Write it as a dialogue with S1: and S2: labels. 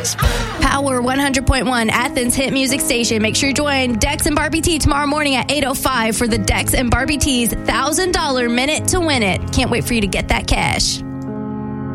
S1: Power 100.1, Athens hit music station. Make sure you join Dex and Barbie T tomorrow morning at 8:05 for the Dex and Barbie T's $1,000 minute to win it. Can't wait for you to get that cash.